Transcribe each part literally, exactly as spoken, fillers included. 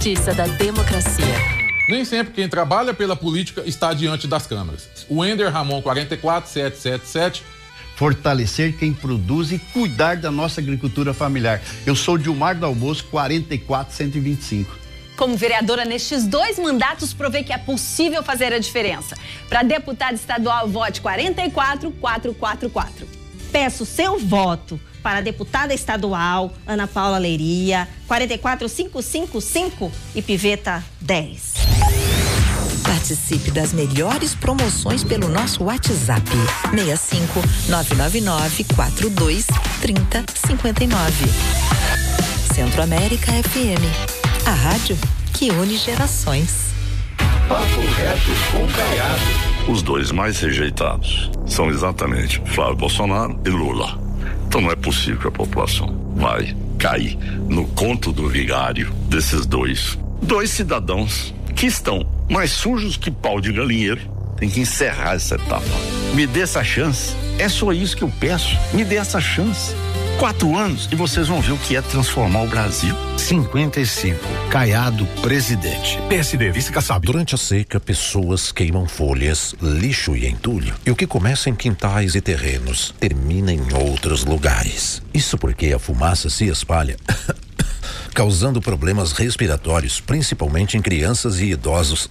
justiça da democracia. Nem sempre quem trabalha pela política está diante das câmeras. O Ender Ramon quatro quatro sete sete sete. Fortalecer quem produz e cuidar da nossa agricultura familiar. Eu sou Dilmar do Almoço, quarenta e quatro cento e vinte e cinco. Como vereadora nestes dois mandatos, provei que é possível fazer a diferença. Para deputada estadual, vote quarenta e quatro quatrocentos e quarenta e quatro. Peço seu voto para a deputada estadual Ana Paula Leiria, quarenta e quatro quinhentos e cinquenta e cinco e Piveta dez. Participe das melhores promoções pelo nosso WhatsApp seis cinco nove nove nove quatro dois três zero cinco nove. Centro América F M, a rádio que une gerações. Papo reto com Caiado. Os dois mais rejeitados são exatamente Flávio Bolsonaro e Lula. Então não é possível que a população vai cair no conto do vigário desses dois. Dois cidadãos que estão mais sujos que pau de galinheiro. Tem que encerrar essa etapa. Me dê essa chance. É só isso que eu peço. Me dê essa chance. Quatro anos e vocês vão ver o que é transformar o Brasil. cinquenta e cinco. Caiado, presidente. P S D, vice-Kassab. Durante a seca, pessoas queimam folhas, lixo e entulho. E o que começa em quintais e terrenos, termina em outros lugares. Isso porque a fumaça se espalha, causando problemas respiratórios, principalmente em crianças e idosos.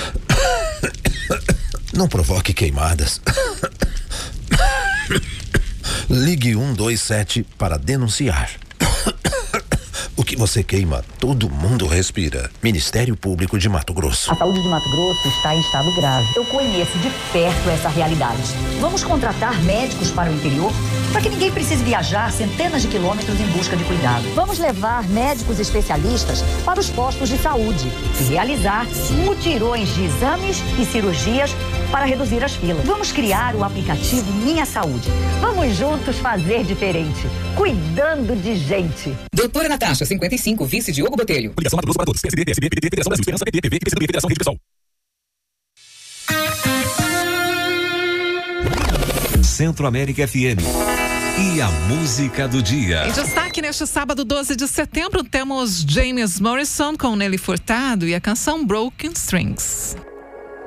Não provoque queimadas. Ligue um dois sete para denunciar. O que você queima, todo mundo respira. Ministério Público de Mato Grosso. A saúde de Mato Grosso está em estado grave. Eu conheço de perto essa realidade. Vamos contratar médicos para o interior para que ninguém precise viajar centenas de quilômetros em busca de cuidado. Vamos levar médicos especialistas para os postos de saúde e realizar mutirões de exames e cirurgias para reduzir as filas. Vamos criar o aplicativo Minha Saúde. Vamos juntos fazer diferente, cuidando de gente. Doutora Natasha, cinquenta e cinco, vice Diogo Botelho. Ligação Mato Grosso para todos. P S D, P S B, P T, Federação Brasil Esperança, P T, P V, P C do B, Federação Rede Pessoal. Centro América F M. E a música do dia. Em destaque neste sábado, doze de setembro, temos James Morrison com Nelly Furtado e a canção Broken Strings.